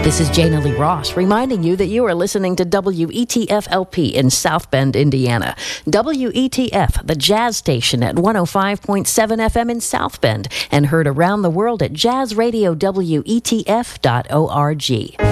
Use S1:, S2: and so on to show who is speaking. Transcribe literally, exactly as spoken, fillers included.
S1: This is Jana Lee Ross reminding you that you are listening to W E T F L P in South Bend, Indiana. W E T F, the jazz station at one oh five point seven F M in South Bend, and heard around the world at jazz radio W E T F dot org.